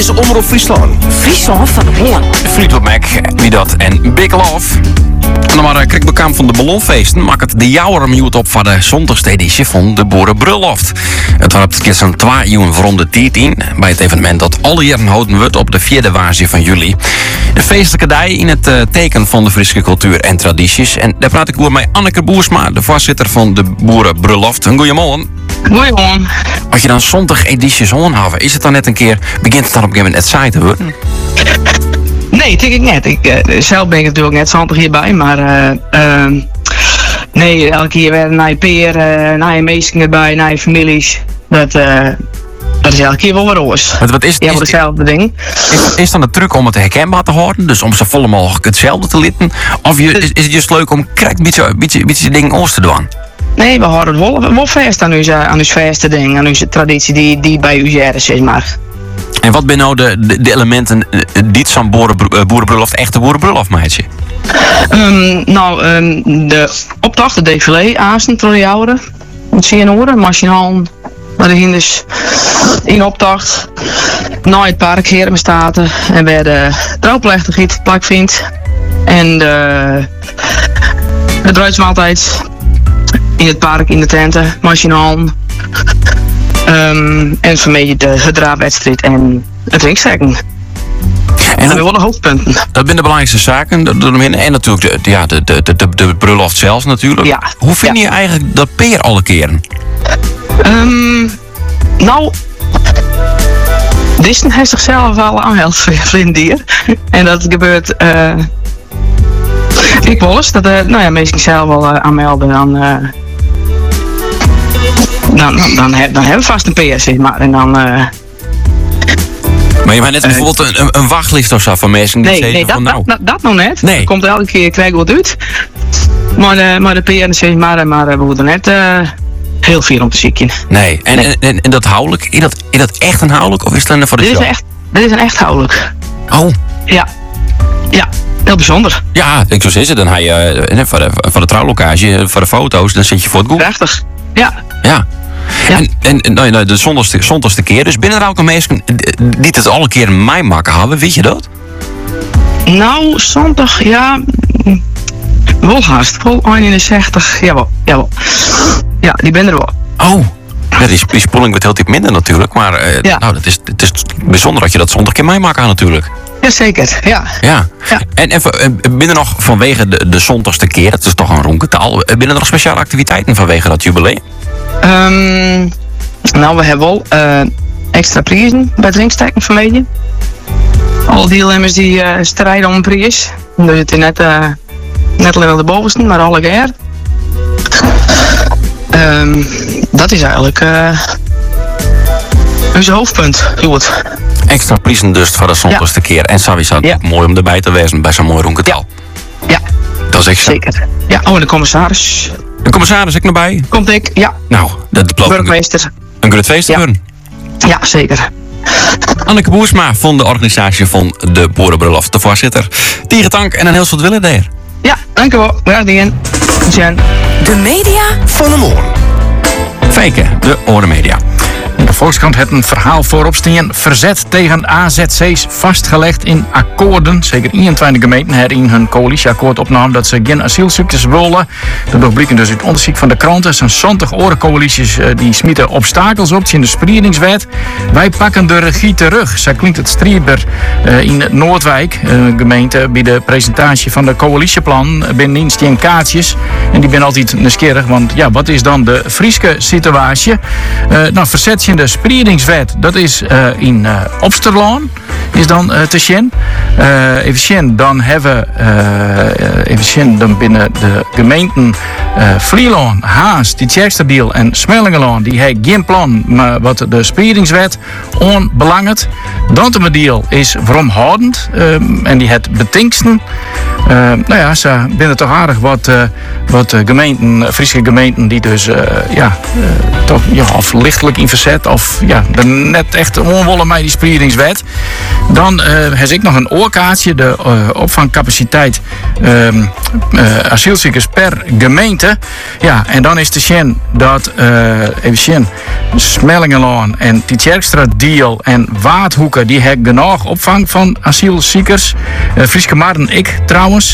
is Omroep Friesland. Friesland van de Hoorn. Fleetwood Mac, wie dat en Big Love. En dan maar krijg bekend van de ballonfeesten. Maak het de jouwer mute op van de zondagste editie van de Boerenbrulloft. Het was het keer zo'n 2 uur voor de 10 bij het evenement dat alle jaren houden wordt op de 4e waarsje van juli. Een feestelijke dag in het teken van de Friese cultuur en tradities. En daar praat ik over met Anneke Boersma, de voorzitter van de Boerenbrulloft. Goeiemorgen. Goeiemorgen. Als je dan zondag edities onhaven, is het dan net een keer, begint het dan op een gegeven moment net saai te worden? Nee, denk ik net. Zelf ben ik natuurlijk net zondag hierbij, maar nee, elke keer weer naar je peer, naar je meesten erbij, naar je families. Dat is elke keer wel wat anders. Wat is, ja, maar hetzelfde ding. Is dan de truc om het herkenbaar te houden? Dus om ze volle mogelijk hetzelfde te litten? Of is het juist leuk om een beetje dingen anders te doen? Nee, we houden het wel vast aan ons vaste ding, aan onze traditie die bij u is, zeg maar. En wat zijn nou de elementen die zo'n boerenbrulloft, echte boerenbrulloft, meidje? De optocht, de défilé, Aasten, Trojouweren. Wat zie je horen? Machinaal, naar de hinders in optocht. Naar het park Herenstaten. En bij de trouwplechtigheid, het plak vindt. En de bruidsmaaltijd in het park, in de tenten, machinaal. En vanmee de draadwedstrijd en het ringstrekken. En dat zijn wel de hoofdpunten. Dat zijn de belangrijkste zaken. En natuurlijk de bruiloft zelfs natuurlijk. Ja. Hoe vind je eigenlijk dat peer alle keren? Disney heeft zichzelf al aangehaald voor vlindier. En dat gebeurt ik wel eens. Dat meestal zelf wel aanmelden dan hebben we vast een peer, zeg maar. En dan... Maar je hebt net bijvoorbeeld een wachtlijst of zo van mensen die zeggen van nou... dat nog net. Nee. Dat komt elke keer krijgen wat uit. Maar de peer, zeg maar we moeten net heel veel om te zieken. Nee. En dat houdelijk, is dat echt een houdelijk of is het voor de show? Dit is een echt houdelijk. Oh. Ja. Ja, heel bijzonder. Ja, ik zou zeggen, dan ga je voor de trouwlokage, voor de foto's, dan zit je voor het Google. Prachtig. Ja. Ja. En de zondagste keer, dus binnen er ook een mensen die het alle keer in mij maken hebben, weet je dat? Nou, zondag, ja. Wel haast. Wel 61. Jawel. Ja, die ben er wel. Oh. Ja, die spoeling wordt heel diep minder natuurlijk, maar het is bijzonder dat je dat zondag in mij maken natuurlijk. Jazeker, ja. En binnen nog vanwege de zondagste keer, dat is toch een ronketaal, binnen er nog speciale activiteiten vanwege dat jubileum? We hebben wel extra prijzen bij het ringstekken familie. Alle deelnemers die strijden om een prijs. Dus het is net alleen aan de bovenste, maar alle keer. Dat is eigenlijk onze hoofdpunt. Goed. Extra prijzen dus voor de zondagste keer. En sowieso mooi om erbij te wezen bij zo'n mooi ronketaal. Ja. Dat is echt zo. Zeker. Ja, en de commissaris. De commissaris, ik naar bij? Komt ik, ja. Nou, dat belooft burgemeester. Een groot feest te worden. Ja, zeker. Anneke Boersma van de organisatie van de Boerenbrulloft, de voorzitter. Tierentank en een heel soort willen daar. Ja, dank u wel. Graag gedaan. De media van de morgen. Fijke, de Orenmedia. De Volkskrant heeft een verhaal voorop staan. Verzet tegen AZC's vastgelegd in akkoorden. Zeker 21 gemeenten hebben in hun coalitieakkoord opgenomen dat ze geen asielzoekers willen. Dat blijkt dus uit onderzoek van de kranten. Zijn 20 orencoalities die smieten obstakels op in de spreidingswet. Wij pakken de regie terug. Zo klinkt het Strieber in Noordwijk, gemeente, bij de presentatie van de coalitieplan. Binnen Stien Kaartjes. En die ben altijd nieuwsgierig, want ja, wat is dan de Friese situatie? Verzet je de spreidingswet, dat is in Opsterlaan, is dan te zien. Even zien, dan hebben dan binnen de gemeenten Vlieland, Haast, die Tjerksterbiel en Smellingelaan, die hebben geen plan, maar wat de spreidingswet onbelangt. Dantemediel is veromhoudend en die het betinksten. Ze binnen toch aardig wat gemeenten, Friese gemeenten die dus of lichtelijk in verzet of er net echt onwollen met die spreidingswet. Dan heb ik nog een oorkaartje. De opvangcapaciteit asielzoekers per gemeente. Ja, en dan is te zien dat even zien, Smellingenlaan en Tietjerkstra Diel en Waardhoeken, die hebben genoeg opvang van asielzoekers. Frieske Maarten, ik trouwens.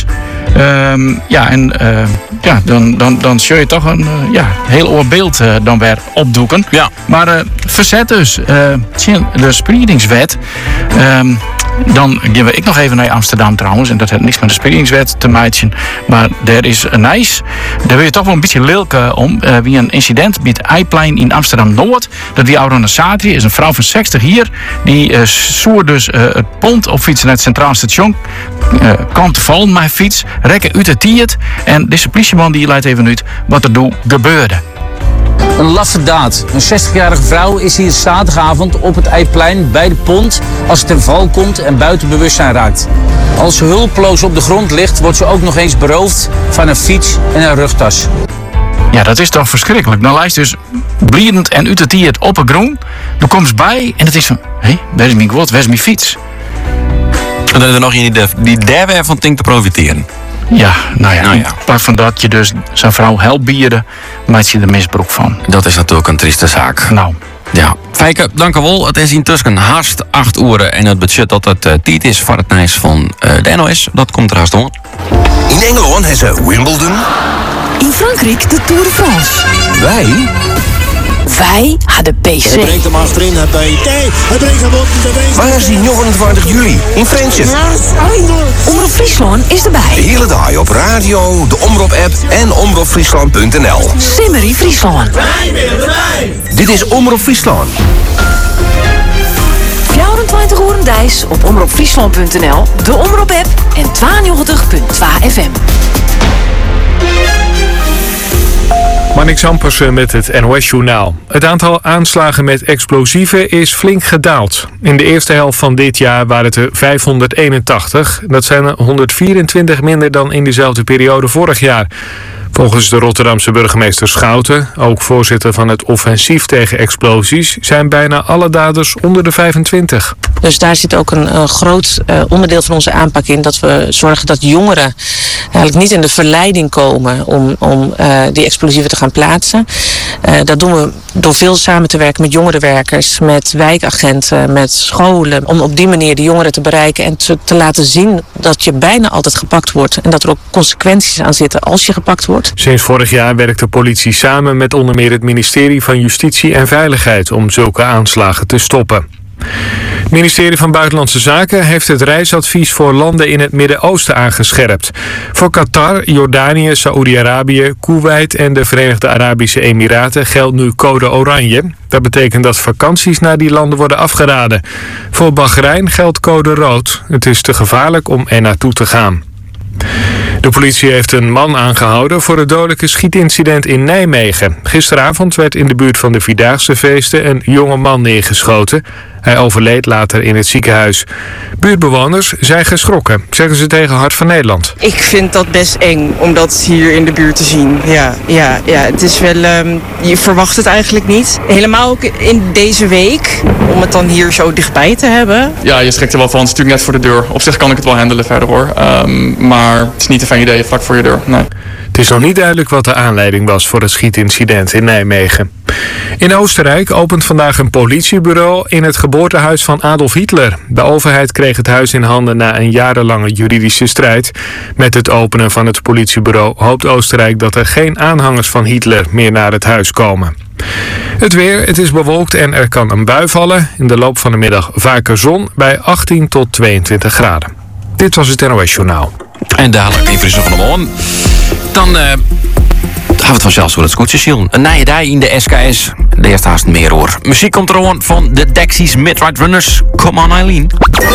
Dan zul je toch een heel oorbeeld dan weer opdoeken. Ja. Maar verzet dus de spreidingswet. Dan gaan ik nog even naar Amsterdam trouwens. En dat heeft niks met de spreidingswet te maken. Maar er is een ijs. Daar wil je toch wel een beetje lilken om. Wie een incident bij het Eiplein in Amsterdam-Noord. Dat wie oude Satri is een vrouw van 60 hier. Die zoer dus het pont op fietsen naar het Centraal Station. Kwam te vallen met fiets. Rekken uit het tiert. En deze politieman die leidt even uit wat er doe gebeurde. Een laffe daad. Een 60-jarige vrouw is hier zaterdagavond op het Eiplein bij de pont als ze ten val komt en buiten bewustzijn raakt. Als ze hulpeloos op de grond ligt, wordt ze ook nog eens beroofd van een fiets en een rugtas. Ja, dat is toch verschrikkelijk. Dan lijst dus bliedend en uit het tiert op een groen. Dan komt ze bij en het is van, hé, waar is mijn god, waar is mijn fiets? En dan is er nog iemand die daar weer van denkt te profiteren. Ja, nou ja. In plaats van dat je dus zijn vrouw helpt bieden, maakt je er misbruik van. Dat is natuurlijk een trieste zaak. Nou. Ja, Fijke, dank u wel. Het is intussen haast 8 uur en het budget dat het tijd is voor het nieuws van de NOS, dat komt er haast door. In Engeland hebben ze Wimbledon. In Frankrijk de Tour de France. Wij hadden PC. Hij brengt hem achterin, hij brengt hem op de wees. Waar is die 29 juli? In Friendship. Omroep Friesland is De erbij. hele dag op radio, de Omroep-app en omroepfriesland.nl. Simmerie Friesland. Wij willen erbij. Dit is Omroep Friesland. 24 uur Dijs op omroepfriesland.nl, de Omroep-app en 92.2 FM. Marnix Ampersen met het NOS-journaal. Het aantal aanslagen met explosieven is flink gedaald. In de eerste helft van dit jaar waren het er 581. Dat zijn er 124 minder dan in dezelfde periode vorig jaar. Volgens de Rotterdamse burgemeester Schouten, ook voorzitter van het offensief tegen explosies, zijn bijna alle daders onder de 25. Dus daar zit ook een groot onderdeel van onze aanpak in. Dat we zorgen dat jongeren eigenlijk niet in de verleiding komen om die explosieven te gaan plaatsen. Dat doen we door veel samen te werken met jongerenwerkers, met wijkagenten, met scholen. Om op die manier de jongeren te bereiken en te laten zien dat je bijna altijd gepakt wordt. En dat er ook consequenties aan zitten als je gepakt wordt. Sinds vorig jaar werkt de politie samen met onder meer het ministerie van Justitie en Veiligheid om zulke aanslagen te stoppen. Het ministerie van Buitenlandse Zaken heeft het reisadvies voor landen in het Midden-Oosten aangescherpt. Voor Qatar, Jordanië, Saoedi-Arabië, Koeweit en de Verenigde Arabische Emiraten geldt nu code oranje. Dat betekent dat vakanties naar die landen worden afgeraden. Voor Bahrein geldt code rood. Het is te gevaarlijk om er naartoe te gaan. De politie heeft een man aangehouden voor het dodelijke schietincident in Nijmegen. Gisteravond werd in de buurt van de Vierdaagse feesten een jonge man neergeschoten. Hij overleed later in het ziekenhuis. Buurtbewoners zijn geschrokken, zeggen ze tegen Hart van Nederland. Ik vind dat best eng om dat hier in de buurt te zien. Ja, het is wel, je verwacht het eigenlijk niet. Helemaal ook in deze week, om het dan hier zo dichtbij te hebben. Ja, je schrikt er wel van. Het is natuurlijk net voor de deur. Op zich kan ik het wel handelen verder hoor. Maar het is niet een fijn idee vlak voor je deur. Nee. Het is nog niet duidelijk wat de aanleiding was voor het schietincident in Nijmegen. In Oostenrijk opent vandaag een politiebureau in het geboortehuis van Adolf Hitler. De overheid kreeg het huis in handen na een jarenlange juridische strijd. Met het openen van het politiebureau hoopt Oostenrijk dat er geen aanhangers van Hitler meer naar het huis komen. Het weer, het is bewolkt en er kan een bui vallen. In de loop van de middag vaker zon bij 18 tot 22 graden. Dit was het NOS Journaal. En dadelijk in Friesland van de Morgen. Dan gaan we het vanzelf door het scootje zien. Een nieuwe dag in de SKS. De eerste haast meer hoor. Muziek komt er gewoon van de Dexys Midnight Runners. Come on Eileen.